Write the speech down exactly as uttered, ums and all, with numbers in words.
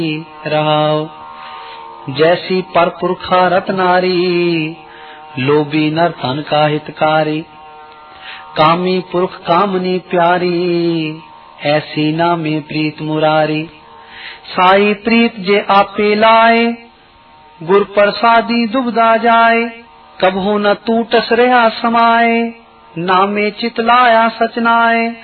रहाओ। जैसी पर पुरखा रत नारी, लोभी नर धन का हितकारी। कामी पुरख कामनी प्यारी, ऐसी नामे प्रीत मुरारी। साई प्रीत जे आपे लाए, गुर प्रसादी दुबदा जाए। कबहू न टूटस रहा समाए, नामे चित लाया सचनाए।